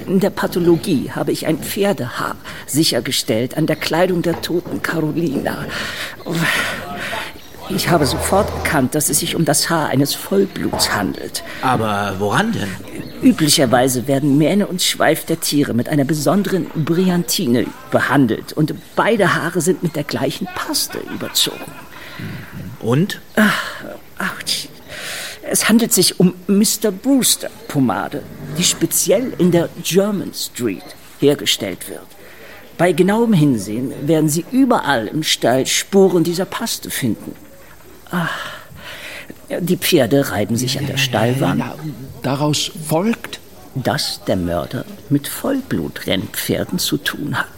In der Pathologie habe ich ein Pferdehaar sichergestellt an der Kleidung der toten Carolina. Ich habe sofort erkannt, dass es sich um das Haar eines Vollbluts handelt. Aber woran denn? Üblicherweise werden Mähne und Schweif der Tiere mit einer besonderen Bryantine behandelt. Und beide Haare sind mit der gleichen Paste überzogen. Und? Es handelt sich um Mr. Brewster Pomade, die speziell in der Jermyn Street hergestellt wird. Bei genauem Hinsehen werden Sie überall im Stall Spuren dieser Paste finden. Die Pferde reiben sich an der Stallwand. Daraus folgt, dass der Mörder mit Vollblutrennpferden zu tun hat.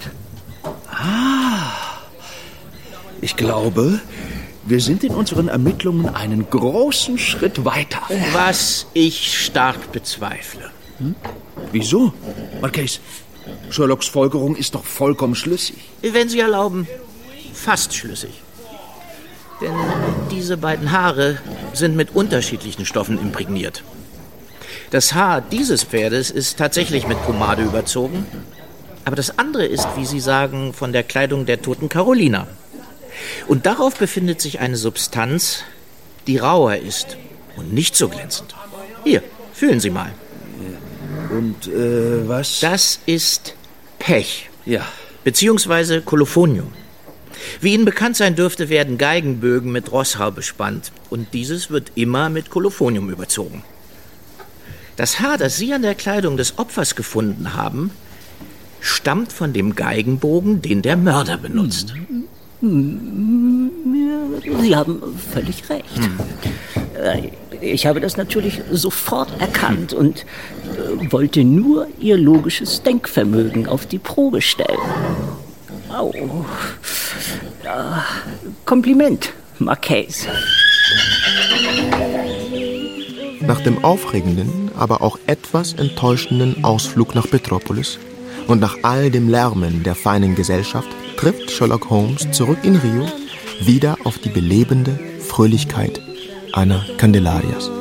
Ich glaube, wir sind in unseren Ermittlungen einen großen Schritt weiter. Was ich stark bezweifle. Wieso? Marquez, Sherlocks Folgerung ist doch vollkommen schlüssig. Wenn Sie erlauben, fast schlüssig. Denn diese beiden Haare sind mit unterschiedlichen Stoffen imprägniert. Das Haar dieses Pferdes ist tatsächlich mit Pomade überzogen, aber das andere ist, wie Sie sagen, von der Kleidung der toten Carolina. Und darauf befindet sich eine Substanz, die rauer ist und nicht so glänzend. Hier, fühlen Sie mal. Und, was? Das ist Pech. Ja. Beziehungsweise Kolophonium. Wie Ihnen bekannt sein dürfte, werden Geigenbögen mit Rosshaar bespannt. Und dieses wird immer mit Kolophonium überzogen. Das Haar, das Sie an der Kleidung des Opfers gefunden haben, stammt von dem Geigenbogen, den der Mörder benutzt. Sie haben völlig recht. Ich habe das natürlich sofort erkannt und wollte nur Ihr logisches Denkvermögen auf die Probe stellen. Kompliment, Marquez. Nach dem aufregenden, aber auch etwas enttäuschenden Ausflug nach Petropolis und nach all dem Lärmen der feinen Gesellschaft trifft Sherlock Holmes zurück in Rio wieder auf die belebende Fröhlichkeit einer Candelarias.